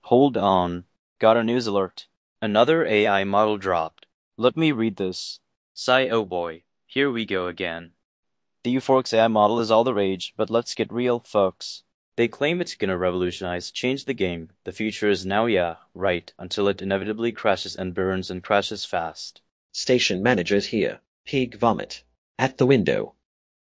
Hold on. Got a news alert. Another AI model dropped. Let me read this. Sigh, oh boy. Here we go again. The Euphorix AI model is all the rage, but let's get real, folks. They claim it's gonna revolutionize, change the game. The future is now, yeah, right, until it inevitably crashes and burns and crashes fast. Station manager's here. Pig vomit. At the window.